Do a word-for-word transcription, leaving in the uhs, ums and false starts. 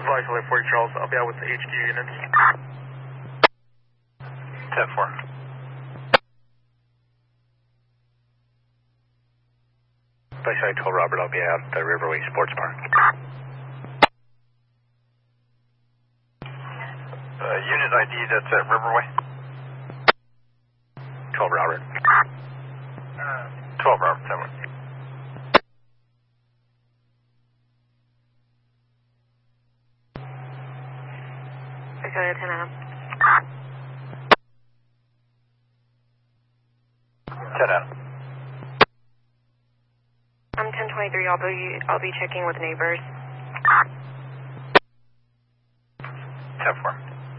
Actually, Fort Charles, I'll be out with the H Q units. ten four. Backside twelve Robert, I'll be out at the Riverway Sports Bar. Uh, unit I D that's at Riverway. twelve Robert. twelve Robert, ten one. Victoria ten Adam. ten Adam. I'm ten twenty-three. I'll be I'll be checking with neighbors. ten four.